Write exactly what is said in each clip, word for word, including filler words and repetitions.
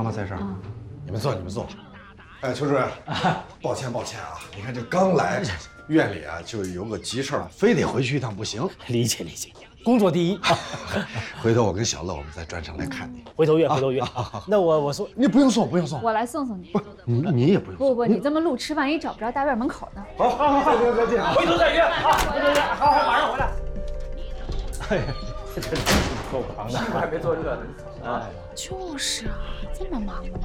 妈妈在这儿。 啊、 你们坐，你们坐。哎，邱主任，抱歉抱歉啊！你看这刚来院里啊，就有个急事儿，非得回去一趟不行。 理解理解，工作第一。 回头我跟小乐，我们再专程来看你。 回头约，回头约。那我我送你不用送，不用送， 我来送送你。 不，你你也不用。 不不，你这么路痴，万一找不着大院门口呢？ 好，好，好，好，再见，再见啊！ 回头再约啊！回头约，好好，马上回来。哎呀，这真是够狂的， 还没坐热呢。 哎， 就是啊，这么忙的吗？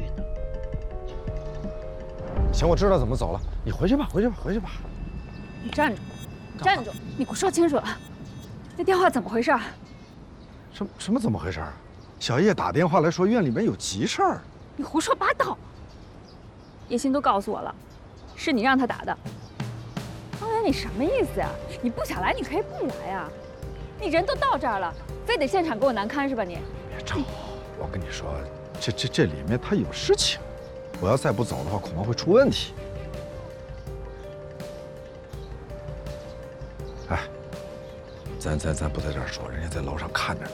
行，我知道怎么走了。你回去吧，回去吧，回去吧。 你站住，站住！你给我说清楚了，这电话怎么回事？ 什什么怎么回事？小叶打电话来说院里面有急事儿。 你胡说八道！叶欣都告诉我了，是你让他打的。方圆，你什么意思呀？你不想来，你可以不来呀。你人都到这儿了，非得现场给我难堪是吧你？ 别吵！我跟你说，这这这里面他有事情。我要再不走的话，恐怕会出问题。哎，咱咱咱不在这儿说，人家在楼上看着呢。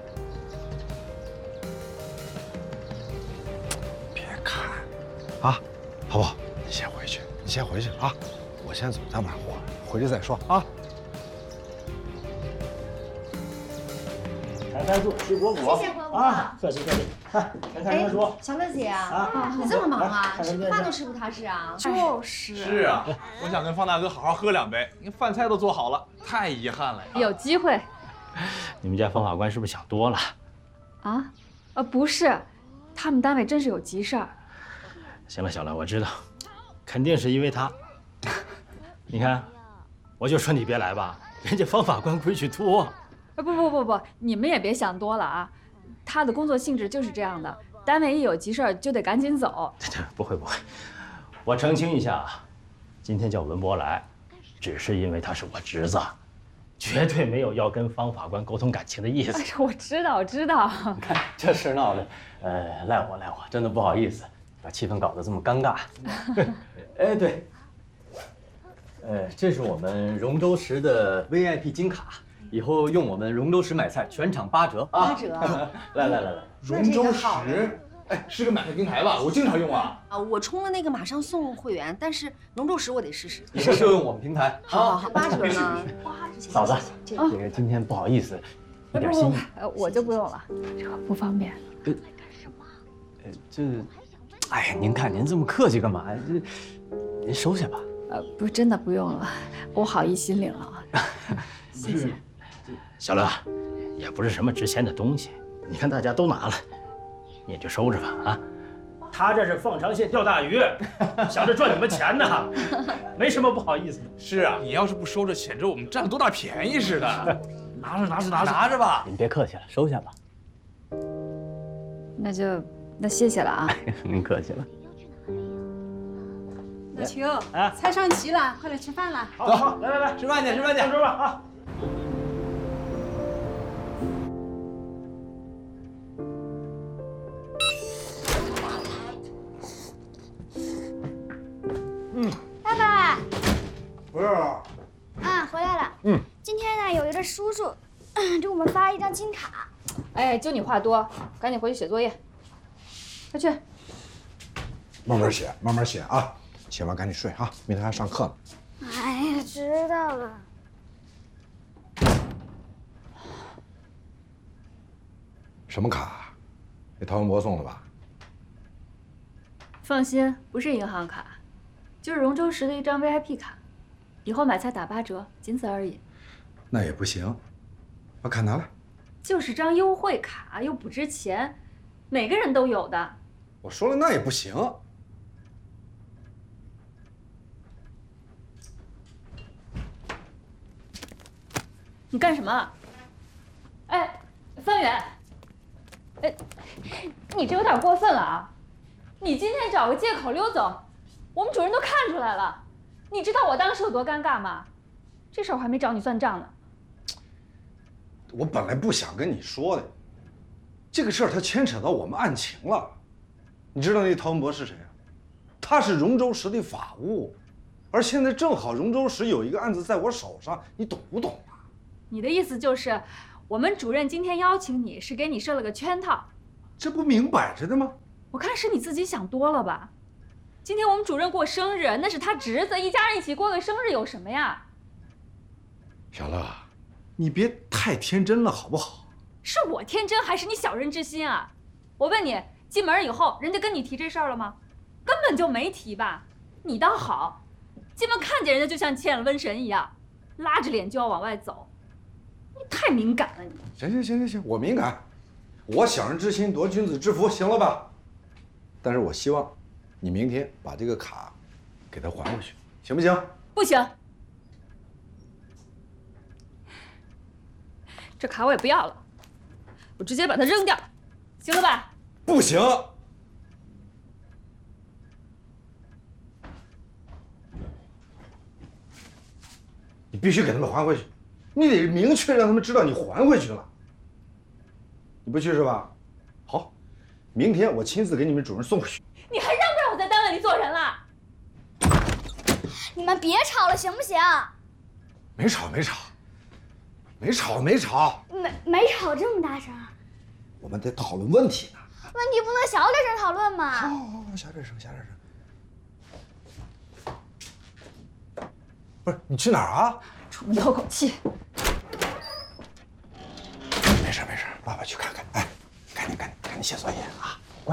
别看，啊，好不好？你先回去，你先回去啊，我先走，咱晚上回去再说啊。 开开住，吃果果。 谢谢果果啊，客气客气。看，看看人说。 小乐姐啊， 啊你这么忙啊， 看吃个饭都吃不踏实啊。 就是。 是啊，我想跟方大哥好好喝两杯，你饭菜都做好了，太遗憾了呀。 有机会。 你们家方法官是不是想多了？ 啊？呃，不是，他们单位真是有急事儿。 行了，小乐，我知道，肯定是因为他。你看，我就说你别来吧，人家方法官规矩多。 不不不不，你们也别想多了啊！他的工作性质就是这样的，单位一有急事儿就得赶紧走。 不会不会，我澄清一下啊，今天叫文博来，只是因为他是我侄子，绝对没有要跟方法官沟通感情的意思。 哎呀，我知道我知道。 你看这事闹的，呃，赖我赖我，真的不好意思，把气氛搞得这么尴尬。哎，对，呃，这是我们荣州市的 V I P 金卡。以后用我们荣州市买菜全场八折啊！ 八折， 来来来来， 荣州市，哎，是个买菜平台吧？我经常用啊。 啊，我充了那个马上送会员，但是荣州市我得试试。 以后就用我们平台。 好好好，八折呢？哇， 嫂子，这个今天不好意思，一点心意。 呃，我就不用了，这个不方便。 呃，呃，这，哎呀，您看您这么客气干嘛呀？这，您收下吧。 呃，不，真的不用了，我好意心领了。谢谢。 小乐，也不是什么值钱的东西，你看大家都拿了，你也就收着吧啊。他这是放长线钓大鱼，想着赚你们钱呢，没什么不好意思的。 是啊，你要是不收着，显着我们占了多大便宜似的。拿着拿着拿着拿着吧， 您别客气了，收下吧。 那就那谢谢了啊。 您客气了。 老邱，啊，菜上齐了，快来吃饭了。 好，好，来来来， 吃饭去，吃饭去， 上桌吧啊。 嗯，爸爸， 回来了。 啊，回来了。嗯，今天呢，有一个叔叔给我们发了一张金卡。 哎，就你话多，赶紧回去写作业。快去。 慢慢写，慢慢写啊，写完赶紧睡啊，明天还上课呢。 哎呀，知道了。 什么卡？给陶文博送的吧？ 放心，不是银行卡，就是荣州市的一张 V I P 卡，以后买菜打八折，仅此而已。 那也不行，把卡拿来。 就是张优惠卡，又不值钱，每个人都有的。 我说了，那也不行。 你干什么？哎，方圆，哎，你这有点过分了啊！你今天找个借口溜走，我们主任都看出来了。你知道我当时有多尴尬吗？这事儿我还没找你算账呢。 我本来不想跟你说的，这个事儿它牵扯到我们案情了。你知道那陶文博是谁啊？他是荣州市的法务，而现在正好荣州市有一个案子在我手上，你懂不懂啊？ 你的意思就是，我们主任今天邀请你是给你设了个圈套， 这不明摆着的吗？ 我看是你自己想多了吧。今天我们主任过生日，那是他侄子，一家人一起过个生日有什么呀？ 小乐，你别太天真了，好不好？ 是我天真还是你小人之心啊？我问你，进门以后人家跟你提这事儿了吗？根本就没提吧。你倒好，进门看见人家就像欠了瘟神一样，拉着脸就要往外走。你太敏感了你。 行行行行行，我敏感，我小人之心夺君子之福，行了吧？但是我希望你明天把这个卡给他还回去，行不行？ 不行，这卡我也不要了，我直接把它扔掉，行了吧？ 不行。你必须给他们还回去，你得明确让他们知道你还回去了。你不去是吧？好，明天我亲自给你们主任送回去。 你还让不让我在单位里做人了？ 你们别吵了，行不行？ 没吵没吵，没吵没吵， 没没吵这么大声， 我们得讨论问题呢。 问题不能小点声讨论吗？ 好好好，小点声，小点声。不是你去哪儿啊？ 出门透口气。 没事没事，爸爸去看看。哎，赶紧赶紧赶紧写作业啊！